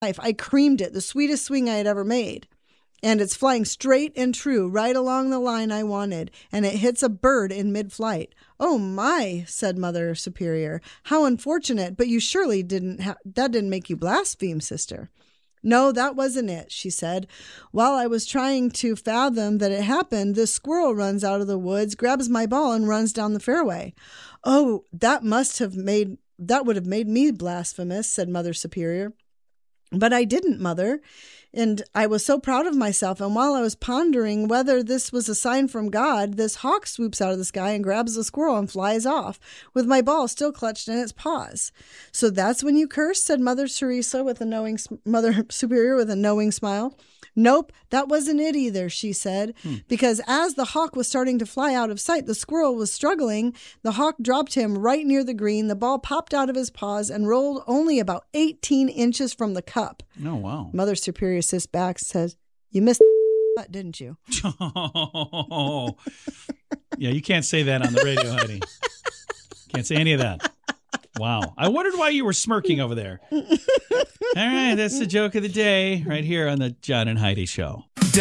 life. I creamed it, the sweetest swing I had ever made. And it's flying straight and true, right along the line I wanted, and it hits a bird in mid-flight. Oh my, said Mother Superior. How unfortunate, but you surely that didn't make you blaspheme, sister. No, that wasn't it, she said. While I was trying to fathom that it happened, this squirrel runs out of the woods, grabs my ball, and runs down the fairway. Oh, that would have made me blasphemous, said Mother Superior. But I didn't, Mother. And I was so proud of myself. And while I was pondering whether this was a sign from God, this hawk swoops out of the sky and grabs the squirrel and flies off, with my ball still clutched in its paws. So that's when you cursed, said Mother Superior with a knowing smile. Nope, that wasn't it either, she said, because as the hawk was starting to fly out of sight, the squirrel was struggling. The hawk dropped him right near the green. The ball popped out of his paws and rolled only about 18 inches from the cup. Oh, wow. Mother Superior sits back, says, you missed that, didn't you? Oh. Yeah, you can't say that on the radio, Heidi. Can't say any of that. Wow. I wondered why you were smirking over there. All right, that's the joke of the day right here on the John and Heidi Show.